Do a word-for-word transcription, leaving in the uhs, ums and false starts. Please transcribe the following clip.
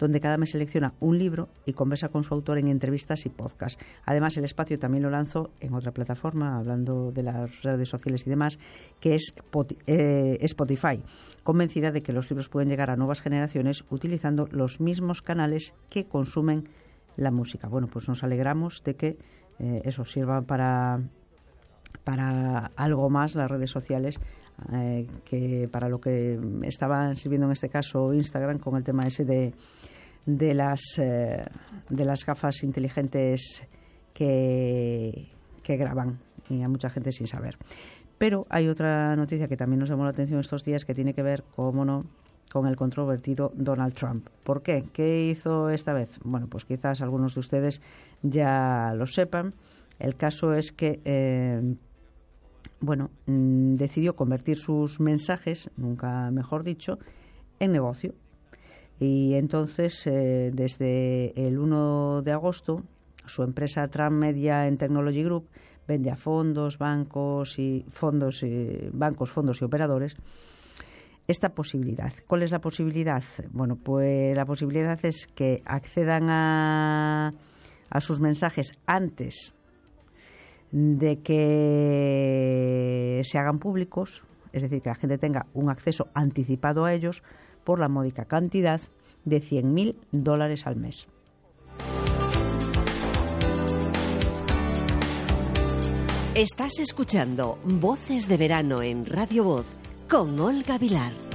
donde cada mes selecciona un libro y conversa con su autor en entrevistas y podcast. Además, el espacio también lo lanzó en otra plataforma, hablando de las redes sociales y demás, que es Spotify, convencida de que los libros pueden llegar a nuevas generaciones utilizando los mismos canales que consumen la música. Bueno, pues nos alegramos de que eh, eso sirva para, para algo más las redes sociales eh, que para lo que estaban sirviendo en este caso Instagram con el tema ese de, de, las, eh, de las gafas inteligentes que, que graban y a mucha gente sin saber. Pero hay otra noticia que también nos llamó la atención estos días que tiene que ver, cómo no, con el controvertido Donald Trump. ¿Por qué? ¿Qué hizo esta vez? Bueno, pues quizás algunos de ustedes ya lo sepan. El caso es que, eh, bueno, mmm, decidió convertir sus mensajes, nunca mejor dicho, en negocio. Y entonces, eh, desde el uno de agosto, su empresa Trump Media and Technology Group vende a fondos, bancos y fondos, y, bancos, fondos y operadores esta posibilidad. ¿Cuál es la posibilidad? Bueno, pues la posibilidad es que accedan a, a sus mensajes antes de que se hagan públicos, es decir, que la gente tenga un acceso anticipado a ellos por la módica cantidad de cien mil dólares al mes. Estás escuchando Voces de Verano en Radio Voz con Olga Vilar.